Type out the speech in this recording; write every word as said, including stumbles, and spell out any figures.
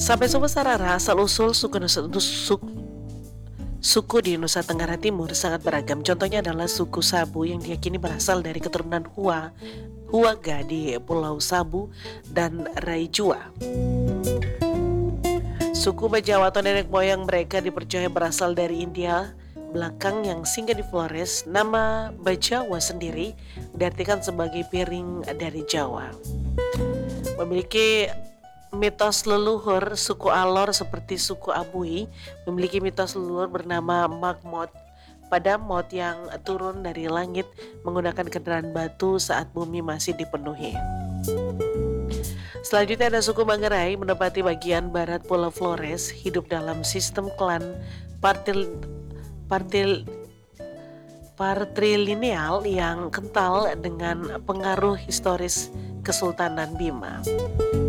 Sampai Sobat Sarara, asal-usul suku Nusa, suku, suku di Nusa Tenggara Timur sangat beragam. Contohnya adalah suku Sabu yang diyakini berasal dari keturunan Hua, Huaga di Pulau Sabu dan Raijua. Suku Bajawa atau nenek moyang mereka dipercaya berasal dari India belakang yang singgah di Flores. Nama Bajawa sendiri diartikan sebagai piring dari Jawa. Memiliki mitos leluhur. Suku Alor seperti suku Abui memiliki mitos leluhur bernama Magmot, pada Mot yang turun dari langit menggunakan kendaraan batu saat bumi masih dipenuhi. Selanjutnya ada suku Manggarai menempati bagian barat Pulau Flores, hidup dalam sistem klan partil, partil, patrilineal yang kental dengan pengaruh historis Kesultanan Bima.